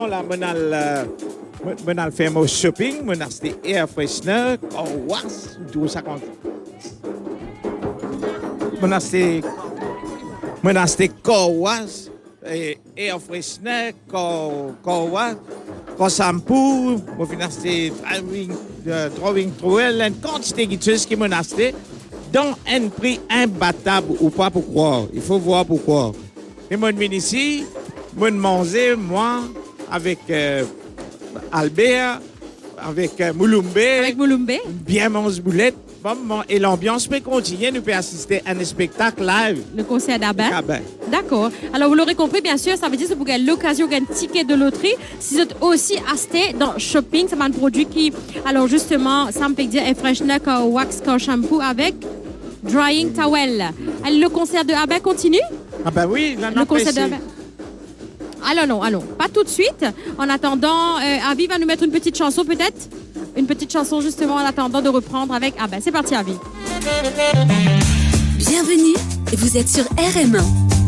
Là, on a fait mon shopping, on a acheté air freshener, was, tout ça compte. On a acheté was, air freshener, was, shampoo, on a acheté drawing towel, une quantité de choses qui m'ont acheté, dont un prix imbattable ou pas pour croire. Il faut voir pourquoi. Et mon venu ici, mon manger, moi, avec Albert, avec Moulumbe. Avec Moulumbe. Bien mange boulette. Bon, et l'ambiance peut continuer. Nous pouvons assister à un spectacle live. Le concert d'Abba. D'accord. Alors, vous l'aurez compris, bien sûr, ça veut dire que vous avez l'occasion d'un ticket de loterie. Si vous êtes aussi acheté dans shopping, c'est un produit qui, alors justement, ça me fait dire un freshener, un wax, un shampoo avec drying towel. Alors, le concert de Abba continue? Ah ben oui, le concert de Abba. Allons, pas tout de suite. En attendant, Avi va nous mettre une petite chanson peut-être. Une petite chanson justement en attendant de reprendre avec... Ah ben c'est parti Avi. Bienvenue, vous êtes sur RM1.